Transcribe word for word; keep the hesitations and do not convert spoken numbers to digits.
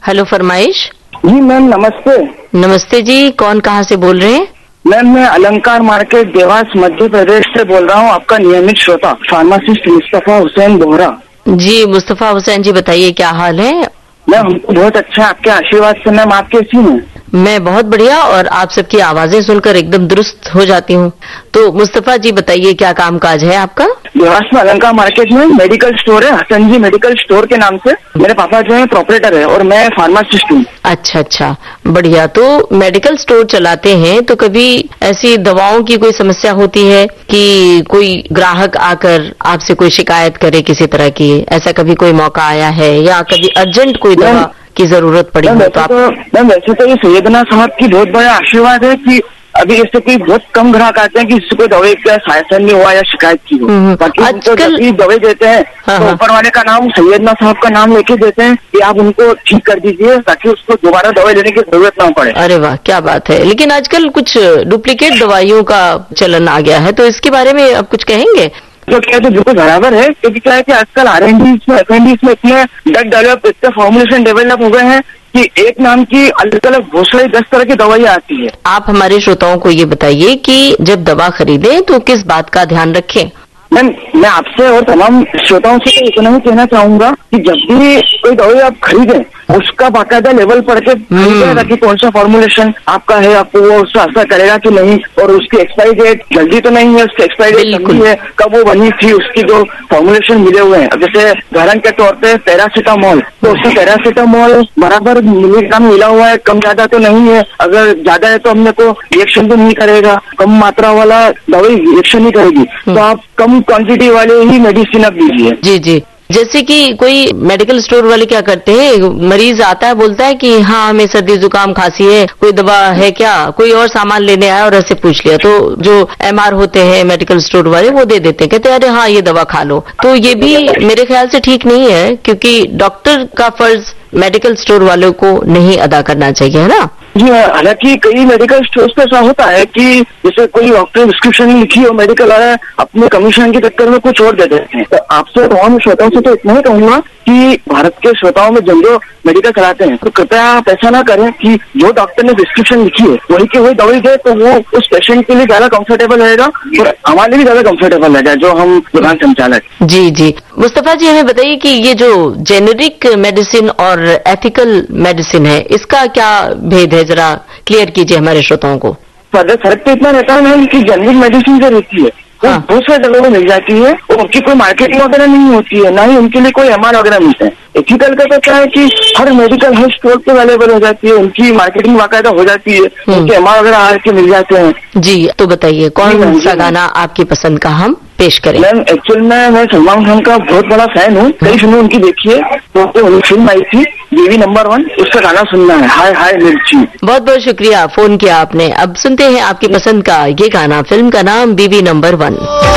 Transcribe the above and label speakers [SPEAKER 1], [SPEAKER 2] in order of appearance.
[SPEAKER 1] Hello फरमाइश।
[SPEAKER 2] जी ma'am नमस्ते।
[SPEAKER 1] नमस्ते जी, कौन कहाँ से बोल रहे हैं?
[SPEAKER 2] मैम मैं अलंकार मार्केट देवास मध्य प्रदेश से बोल रहा हूँ, आपका नियमित श्रोता फार्मासिस्ट मुस्तफा हुसैन बोहरा।
[SPEAKER 1] जी मुस्तफा हुसैन जी, बताइए क्या हाल है?
[SPEAKER 2] मैम हमको बहुत अच्छा, आपके आशीर्वाद से। मैम आप कैसी हैं?
[SPEAKER 1] मैं बहुत बढ़िया, और आप सबकी आवाजें सुनकर एकदम दुरुस्त हो जाती हूँ। तो मुस्तफा जी बताइए क्या काम काज है आपका?
[SPEAKER 2] देवास में अलंकार मार्केट में मेडिकल स्टोर है, हसन जी मेडिकल स्टोर के नाम से। मेरे पापा जो है प्रोपरेटर है और मैं फार्मासिस्ट हूँ।
[SPEAKER 1] अच्छा अच्छा, बढ़िया। तो मेडिकल स्टोर चलाते हैं तो कभी ऐसी दवाओं की कोई समस्या होती है कि कोई ग्राहक आकर आपसे कोई शिकायत करे किसी तरह की? ऐसा कभी कोई मौका आया है या कभी अर्जेंट कोई दवा की जरूरत पड़ी हो तो आप?
[SPEAKER 2] मैम वैसे तो ये सैयदना साहब की बहुत बड़ा आशीर्वाद है कि अभी इससे कोई बहुत कम ग्राहक आते हैं कि इससे कोई दवाई का सायसन नहीं हुआ या शिकायत की हो। बाकी आजकल दवाई देते हैं तो ऊपर वाले का नाम, सैयदना साहब का नाम लेके देते हैं कि आप उनको ठीक कर दीजिए ताकि उसको दोबारा दवाई लेने की जरूरत ना पड़े।
[SPEAKER 1] अरे वाह, क्या बात है। लेकिन आजकल कुछ डुप्लीकेट दवाइयों का चलन आ गया है, तो इसके बारे में आप कुछ कहेंगे?
[SPEAKER 2] तो क्या है, तो बिल्कुल बराबर है, क्योंकि क्या है कि आजकल आर एन डी में एफ एन डी में इतने ड्रग डेवलप, इतने फॉर्मुलेशन डेवलप हो गए हैं कि एक नाम की अलग अलग बहुत सारी दस तरह की दवाइयाँ आती है।
[SPEAKER 1] आप हमारे श्रोताओं को ये बताइए कि जब दवा खरीदें तो किस बात का ध्यान रखें?
[SPEAKER 2] मैम मैं आपसे और तमाम श्रोताओं से तो इतना ही कहना चाहूंगा कि जब भी कोई दवाई आप खरीदें उसका बाकायदा लेवल पढ़ के खरीदें ताकि कौन सा फॉर्मुलेशन आपका है, आपको वो उसका असर करेगा कि नहीं, और उसकी एक्सपायरी डेट जल्दी तो नहीं है, उसकी एक्सपायरी डेट नहीं है, कब वो बनी थी, उसकी जो फॉर्मुलेशन मिले हुए हैं। जैसे उदाहरण के तौर पे पैरासीटामोल, तो उसमें पैरासीटामोल बराबर मिलीग्राम मिला हुआ है, कम ज्यादा तो नहीं है। अगर ज्यादा है तो हमने को रिएक्शन भी नहीं करेगा, कम मात्रा वाला दवाई रिएक्शन नहीं करेगी, तो आप कम क्वांटिटी वाले ही मेडिसिन आप दीजिए।
[SPEAKER 1] जी जी, जैसे कि कोई मेडिकल स्टोर वाले क्या करते हैं, मरीज आता है बोलता है कि हाँ हमें सर्दी जुकाम खांसी है, कोई दवा है क्या? कोई और सामान लेने आया और ऐसे पूछ लिया, तो जो एम आर होते हैं मेडिकल स्टोर वाले वो दे देते हैं, कहते हैं अरे हाँ ये दवा खा लो। तो ये भी मेरे ख्याल से ठीक नहीं है, क्योंकि डॉक्टर का फर्ज मेडिकल स्टोर वालों को नहीं अदा करना चाहिए, है ना?
[SPEAKER 2] जी हालांकि कई मेडिकल स्टोर्स पे ऐसा होता है कि जैसे कोई डॉक्टर प्रिस्क्रिप्शन लिखी हो, मेडिकल वाला अपने कमीशन के चक्कर में कुछ और दे देते हैं। तो आपसे तमाम श्रोताओं से तो इतना ही कहूंगा कि भारत के श्रोताओं में जो जो मेडिकल कराते हैं तो कृपया आप ऐसा ना करें कि जो डॉक्टर ने प्रिस्क्रिप्शन लिखी है वही की वही दवाई दे, तो वो उस पेशेंट के लिए ज्यादा कंफर्टेबल रहेगा और हमारे भी ज्यादा कंफर्टेबल रहेगा जो हम दुकान संचालक।
[SPEAKER 1] जी जी, मुस्तफा जी हमें बताइए कि ये जो जेनेरिक मेडिसिन और एथिकल मेडिसिन है, इसका क्या भेद है, जरा क्लियर कीजिए हमारे श्रोताओं को।
[SPEAKER 2] फर्क तो इतना रहता है मैम कि जेनेरिक मेडिसिन जो रहती है वो हाँ। बहुत सारे जगहों में मिल जाती है और उनकी कोई मार्केटिंग वगैरह नहीं होती है, ना ही उनके लिए कोई एम आर वगैरह मिलता है। एथिकल का तो क्या है कि हर मेडिकल हर स्टोर पे अवेलेबल हो जाती है, उनकी मार्केटिंग बाकायदा हो जाती है, उनके एम आर वगैरह आके मिल जाते हैं।
[SPEAKER 1] जी, तो बताइए कौन सा गाना आपकी पसंद का हम पेश करें?
[SPEAKER 2] मैम एक्चुअल में मैं सलमान खान का बहुत बड़ा फैन हूँ, कई फिल्में उनकी देखी है, तो फिल्म आई थी बीवी नंबर वन, उसका गाना सुनना है, हाय हाय मिर्ची।
[SPEAKER 1] बहुत बहुत शुक्रिया, फोन किया आपने। अब सुनते हैं आपकी पसंद का ये गाना, फिल्म का नाम बीवी नंबर वन।